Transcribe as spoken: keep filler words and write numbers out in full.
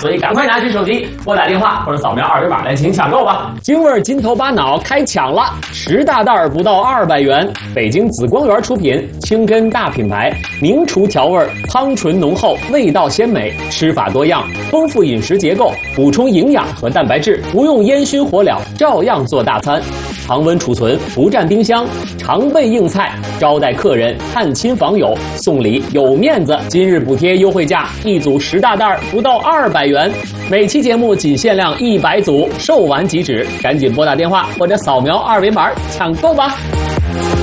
所以赶快拿起手机拨打电话或者扫描二维码来进行抢购吧。京味金头巴脑开抢了，十大袋不到二百元。北京紫光园出品，清根大品牌，名厨调味，汤醇浓厚，味道鲜美，吃法多样，丰富饮食结构，补充营养和蛋白质，不用烟熏火燎，照样做大餐。常温储存，不占冰箱，常备硬菜，招待客人、探亲访友，送礼有面子。今日补贴优惠价，一组十大袋不到二百元。每期节目仅限量一百组，售完即止，赶紧拨打电话或者扫描二维码抢购吧。